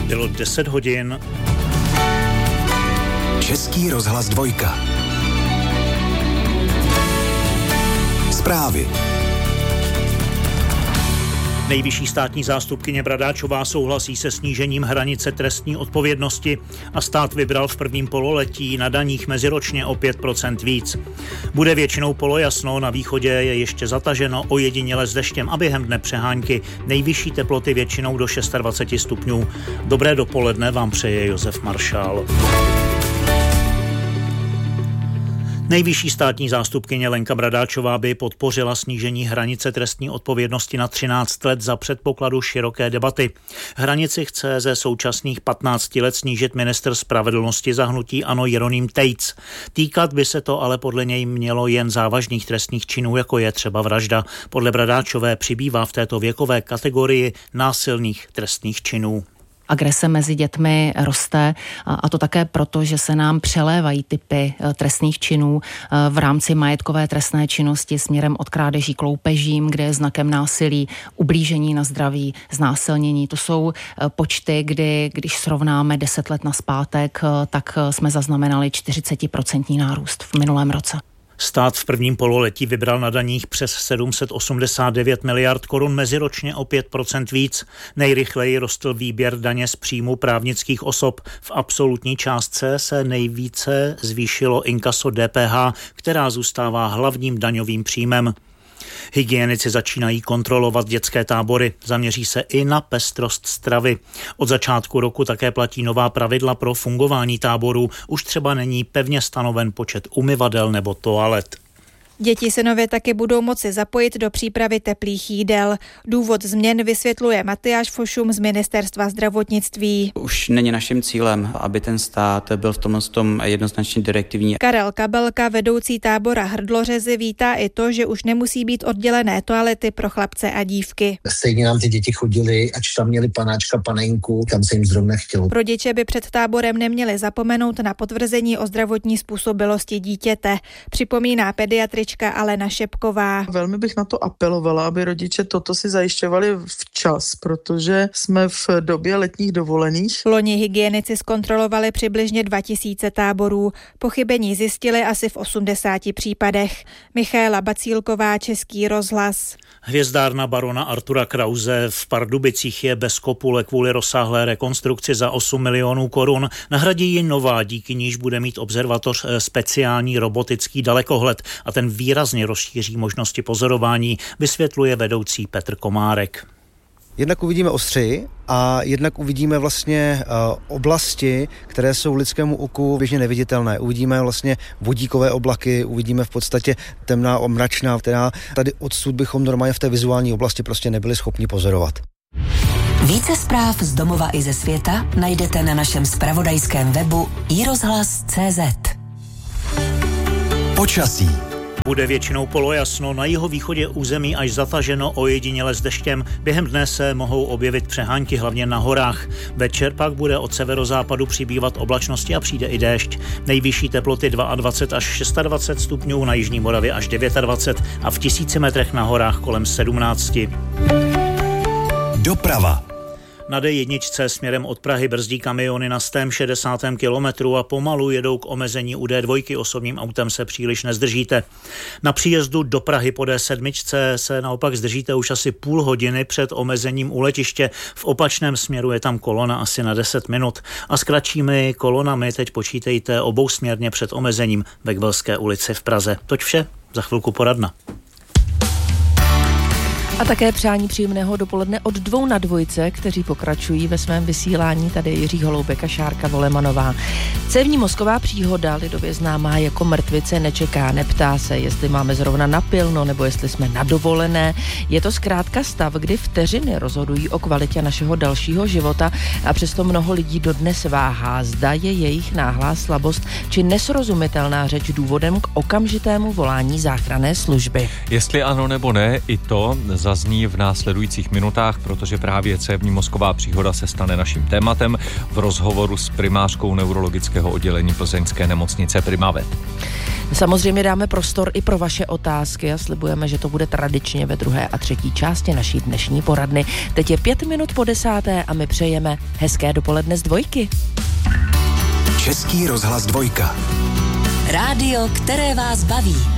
Bylo 10 hodin. Český rozhlas 2. Zprávy. Nejvyšší státní zástupkyně Bradáčová souhlasí se snížením hranice trestní odpovědnosti a stát vybral v prvním pololetí na daních meziročně o 5% víc. Bude většinou polojasno, na východě je ještě zataženo, ojediněle s deštěm a během dne přehánky. Nejvyšší teploty většinou do 26 stupňů. Dobré dopoledne vám přeje Josef Maršál. Nejvyšší státní zástupkyně Lenka Bradáčová by podpořila snížení hranice trestní odpovědnosti na 13 let za předpokladu široké debaty. Hranici chce ze současných 15 let snížit ministr spravedlnosti za hnutí ANO Jeroným Tejc. Týkat by se to ale podle něj mělo jen závažných trestných činů, jako je třeba vražda. Podle Bradáčové přibývá v této věkové kategorii násilných trestných činů. Agrese mezi dětmi roste a to také proto, že se nám přelévají typy trestných činů v rámci majetkové trestné činnosti směrem od krádeží k loupežím, kde je znakem násilí, ublížení na zdraví, znásilnění. To jsou počty, když srovnáme 10 let nazpátek, tak jsme zaznamenali 40% nárůst v minulém roce. Stát v prvním pololetí vybral na daních přes 789 miliard korun, meziročně o 5% víc. Nejrychleji rostl výběr daně z příjmu právnických osob. V absolutní částce se nejvíce zvýšilo inkaso DPH, která zůstává hlavním daňovým příjmem. Hygienici začínají kontrolovat dětské tábory. Zaměří se i na pestrost stravy. Od začátku roku také platí nová pravidla pro fungování táborů. Už třeba není pevně stanoven počet umyvadel nebo toalet. Děti se nově taky budou moci zapojit do přípravy teplých jídel. Důvod změn vysvětluje Matyáš Fošum z Ministerstva zdravotnictví. Už není naším cílem, aby ten stát byl v tom jednoznačně direktivní. Karel Kabelka, vedoucí tábora Hrdlořezy, vítá i to, že už nemusí být oddělené toalety pro chlapce a dívky. Stejně nám ty děti chodily, ač tam měli panáčka, panenku, kam se jim zrovna chtělo. Rodiče by před táborem neměli zapomenout na potvrzení o zdravotní způsobilosti dítěte, připomíná pediatrička Alena Šepková. Velmi bych na to apelovala, aby rodiče toto si zajišťovali včas, protože jsme v době letních dovolených. Loni hygienici zkontrolovali přibližně 2000 táborů. Pochybení zjistili asi v 80 případech. Michaela Bacílková, Český rozhlas. Hvězdárna barona Artura Krause v Pardubicích je bez kopule kvůli rozsáhlé rekonstrukci za 8 milionů korun. Nahradí ji nová, díky níž bude mít observatoř speciální robotický dalekohled a ten výrazně rozšíří možnosti pozorování, vysvětluje vedoucí Petr Komárek. Jednak uvidíme ostřeji a jednak uvidíme vlastně oblasti, které jsou lidskému oku běžně neviditelné. Uvidíme vlastně vodíkové oblaky, uvidíme v podstatě temná mračná, která tady odsud bychom normálně v té vizuální oblasti prostě nebyli schopni pozorovat. Více zpráv z domova i ze světa najdete na našem zpravodajském webu iRozhlas.cz. Počasí. Bude většinou polojasno, na jihovýchodě území až zataženo, ojediněle s deštěm. Během dne se mohou objevit přehánky, hlavně na horách. Večer pak bude od severozápadu přibývat oblačnosti a přijde i déšť. Nejvyšší teploty 22 až 26 stupňů, na jižní Moravě až 29 a v 1000 metrech na horách kolem 17. Doprava. Na D1 směrem od Prahy brzdí kamiony na 160. kilometru a pomalu jedou k omezení u D2. Osobním autem se příliš nezdržíte. Na příjezdu do Prahy po D7 se naopak zdržíte už asi půl hodiny před omezením u letiště. V opačném směru je tam kolona asi na 10 minut. A s kratšími kolonami teď počítejte obousměrně před omezením ve Kvelské ulici v Praze. Toť vše, za chvilku poradna. A také přání příjemného dopoledne od 2 na 2, kteří pokračují ve svém vysílání. Tady Jiří Holoubek a Šárka Volemanová. Cévní mozková příhoda, lidově známá jako mrtvice, nečeká, neptá se, jestli máme zrovna napilno nebo jestli jsme na dovolené. Je to zkrátka stav, kdy vteřiny rozhodují o kvalitě našeho dalšího života a přesto mnoho lidí dodnes váhá, zda je jejich náhlá slabost či nesrozumitelná řeč důvodem k okamžitému volání záchranné služby. Jestli ano nebo ne, i to zazní v následujících minutách, protože právě cévní mozková příhoda se stane naším tématem v rozhovoru s primářkou neurologického oddělení plzeňské nemocnice Primavet. Samozřejmě dáme prostor i pro vaše otázky a slibujeme, že to bude tradičně ve 2. a 3. části naší dnešní poradny. Teď je 5 minut po 10. a my přejeme hezké dopoledne z Dvojky. Český rozhlas 2. Rádio, které vás baví.